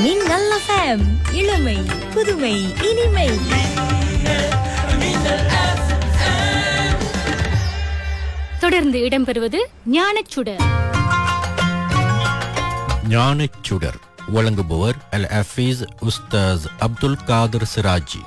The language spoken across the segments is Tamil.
மின்னல் FM இளமை புதுமை இனிமை. தொடர்ந்து இடம்பெறுவது ஞானச்சுடர். ஞானச்சுடர் வழங்குபவர் அல் ஹஃபீஸ் உஸ்தாஸ் அப்துல் காதர் சிராஜி.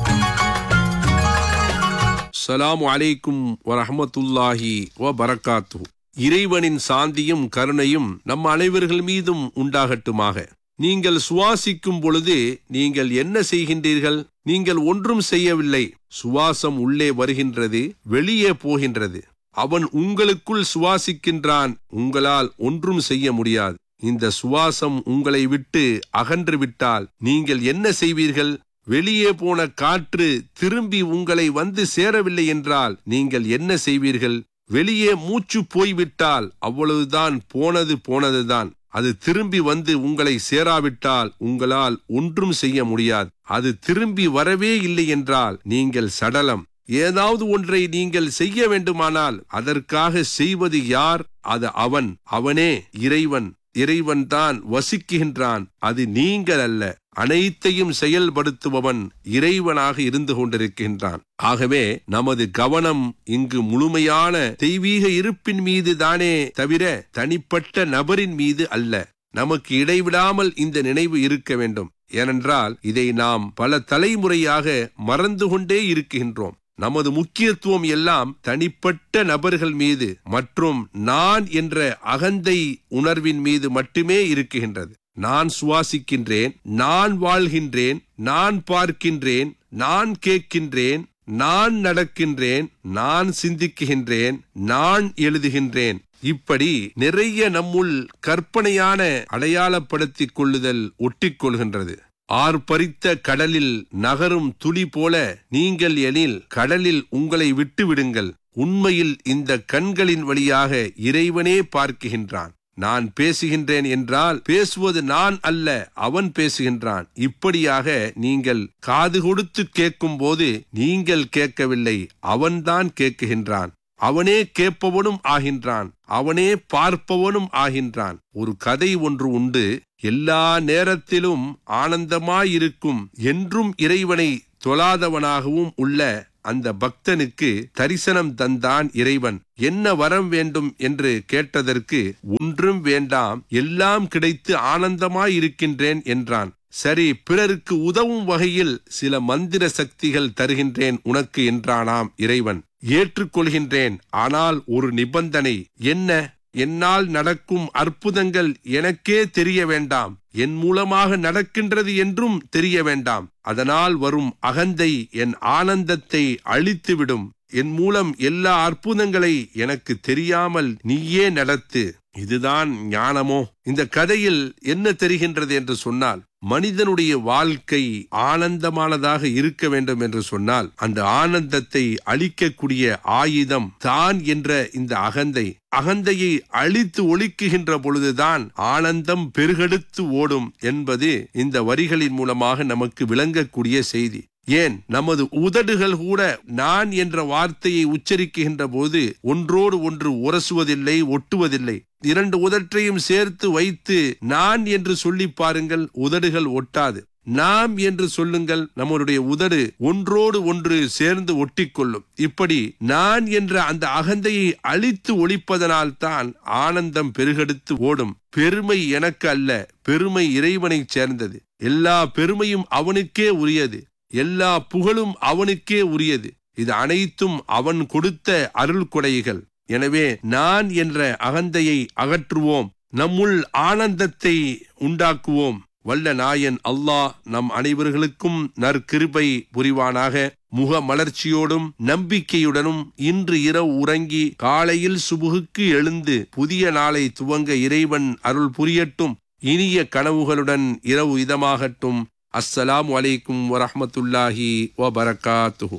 அஸ்ஸலாமு அலைக்கும் வரஹ்மத்துல்லாஹி வபரகாத்துஹு. இறைவனின் சாந்தியும் கருணையும் நம் அனைவர்கள் மீதும் உண்டாகட்டுமாக. நீங்கள் சுவாசிக்கும் பொழுது நீங்கள் என்ன செய்கின்றீர்கள்? நீங்கள் ஒன்றும் செய்யவில்லை. சுவாசம் உள்ளே வருகின்றது, வெளியே போகின்றது. அவன் உங்களுக்குள் சுவாசிக்கின்றான். உங்களால் ஒன்றும் செய்ய முடியாது. இந்த சுவாசம் உங்களை விட்டு அகன்று விட்டால் நீங்கள் என்ன செய்வீர்கள்? வெளியே போன காற்று திரும்பி உங்களை வந்து சேரவில்லை என்றால் நீங்கள் என்ன செய்வீர்கள்? வெளியே மூச்சு போய்விட்டால் அவ்வளவுதான், போனதுதான். அது திரும்பி வந்து உங்களை சேராவிட்டால் உங்களால் ஒன்றும் செய்ய முடியாது. அது திரும்பி வரவே இல்லை என்றால் நீங்கள் சடலம். ஏதாவது ஒன்றை நீங்கள் செய்ய வேண்டுமானால் அதற்காக செய்வது யார்? அது அவனே இறைவன். இறைவன் தான் வசிக்குகின்றான். அது நீங்கள் அல்ல. அனைத்தையும் செயல்படுத்துபவன் இறைவனாக இருந்து கொண்டிருக்கின்றான். ஆகவே நமது கவனம் இங்கு முழுமையான தெய்வீக இருப்பின் மீது தானே தவிர தனிப்பட்ட நபரின் மீது அல்ல. நமக்கு இடைவிடாமல் இந்த நினைவு இருக்க வேண்டும். ஏனென்றால் இதை நாம் பல தலைமுறையாக மறந்து கொண்டே இருக்கின்றோம். நமது முக்கியத்துவம் எல்லாம் தனிப்பட்ட நபர்கள் மீது மற்றும் நான் என்ற அகந்தை உணர்வின் மீது மட்டுமே இருக்கின்றது. நான் சுவாசிக்கின்றேன், நான் வாழ்கின்றேன், நான் பார்க்கின்றேன், நான் கேட்கின்றேன், நான் நடக்கின்றேன், நான் சிந்திக்கின்றேன், நான் எழுதுகின்றேன். இப்படி நிறைய நம்முள் கற்பனையான அடையாளப்படுத்திக் கொள்ளுதல் ஒட்டிக்கொள்கின்றது. ஆர்ப்பரித்த கடலில் நகரும் துளி போல நீங்கள் எனில் கடலில் உங்களை விட்டு விடுங்கள். உண்மையில் இந்த கண்களின் வழியாக இறைவனே பார்க்கின்றான். நான் பேசுகின்றேன் என்றால் பேசுவது நான் அல்ல, அவன் பேசுகின்றான். இப்படியாக நீங்கள் காது கொடுத்து கேட்கும் போது நீங்கள் கேட்கவில்லை, அவன்தான் கேட்குகின்றான். அவனே கேட்பவனும் ஆகின்றான், அவனே பார்ப்பவனும் ஆகின்றான். ஒரு கதை ஒன்று உண்டு. எல்லா நேரத்திலும் ஆனந்தமாயிருக்கும் என்றும் இறைவனை தொழாதவனாகவும் உள்ள அந்த பக்தனுக்கு தரிசனம் தந்தான் இறைவன். என்ன வரம் வேண்டும் என்று கேட்டதற்கு ஒன்றும் வேண்டாம், எல்லாம் கிடைத்து ஆனந்தமாயிருக்கின்றேன் என்றான். சரி, பிறருக்கு உதவும் வகையில் சில மந்திர சக்திகள் தருகின்றேன் உனக்கு என்றானாம் இறைவன். ஏற்றுக்கொள்கின்றேன், ஆனால் ஒரு நிபந்தனை. என்ன? என்னால் நடக்கும் அற்புதங்கள் எனக்கே தெரிய வேண்டாம், என் மூலமாக நடக்கின்றது என்றும் தெரிய வேண்டாம். அதனால் வரும் அகந்தை என் ஆனந்தத்தை அழித்துவிடும். என் மூலம் எல்லா அற்புதங்களை எனக்கு தெரியாமல் நீயே நடத்து. இதுதான் ஞானமோ? இந்த கதையில் என்ன தெரிகின்றது என்று சொன்னால், மனிதனுடைய வாழ்க்கை ஆனந்தமானதாக இருக்க வேண்டும் என்று சொன்னால் அந்த ஆனந்தத்தை அழிக்கக்கூடிய ஆயுதம் தான் என்ற இந்த அகந்தையை அழித்து ஒழிக்குகின்ற பொழுதுதான் ஆனந்தம் பெருகெடுத்து ஓடும் என்பது இந்த வரிகளின் மூலமாக நமக்கு விளங்கக்கூடிய செய்தி. ஏன், நமது உதடுகள் கூட நான் என்ற வார்த்தையை உச்சரிக்கின்ற போது ஒன்றோடு ஒன்று உரசுவதில்லை, ஒட்டுவதில்லை. இரண்டு உதற்றையும் சேர்த்து வைத்து நான் என்று சொல்லி பாருங்கள், உதடுகள் ஒட்டாது. நாம் என்று சொல்லுங்கள், நம்முடைய உதடு ஒன்றோடு ஒன்று சேர்ந்து ஒட்டிக்கொள்ளும். இப்படி நான் என்ற அந்த அகந்தையை அழித்து ஒழிப்பதனால் தான் ஆனந்தம் பெருகெடுத்து ஓடும். பெருமை எனக்கு அல்ல, பெருமை இறைவனைச் சேர்ந்தது. எல்லா பெருமையும் அவனுக்கே உரியது, எல்லா புகழும் அவனுக்கே உரியது. இது அனைத்தும் அவன் கொடுத்த அருள் கொடைகள். எனவே நான் என்ற அகந்தையை அகற்றுவோம், நம்முள் ஆனந்தத்தை உண்டாக்குவோம். வல்ல நாயன் அல்லாஹ் நம் அனைவர்களுக்கும் நற்கிருபை புரிவானாக. முக மலர்ச்சியோடும் நம்பிக்கையுடனும் இன்று இரவு உறங்கி காலையில் சுபுகுக்கு எழுந்து புதிய நாளை துவங்க இறைவன் அருள் புரியட்டும். இனிய கனவுகளுடன் இரவு இதமாகட்டும். அஸ்ஸலாமு அலைக்கும் வரஹ்மத்துல்லாஹி வபரகாத்துஹு.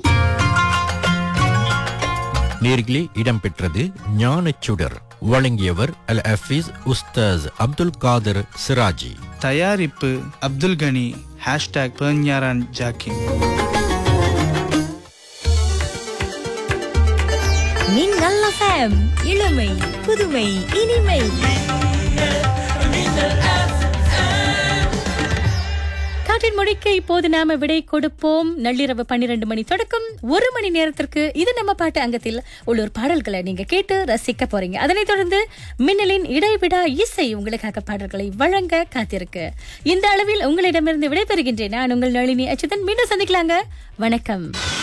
நேர்களே, இடம்பெற்றது ஞானச்சுடர். வழங்கியவர் அல் ஹஃபீஸ் உஸ்தாஸ் அப்துல் காதர் சிராஜி. தயாரிப்பு அப்துல் கனி. #பெர்ஞாரான் ஜாக்கிம். மின்னல் FM இளமை புதுமை இனிமை. இவற்றின் மொழிக்கு இப்போது நாம விடை கொடுப்போம். நள்ளிரவு 12 மணி தொடக்கம் 1 மணி நேரத்திற்கு இது நம்ம பாட்டு அங்கத்தில் உள்ளூர் பாடல்களை நீங்க கேட்டு ரசிக்க போறீங்க. அதனைத் தொடர்ந்து மின்னலின் இடைவிடா இசை உங்களுக்காக பாடல்களை வழங்க காத்திருக்கு. இந்த அளவில் உங்களிடமிருந்து விடைபெறுகின்றேன். நான் உங்கள் நளினி அச்சுதன். மீண்டும் சந்திக்கலாங்க. வணக்கம்.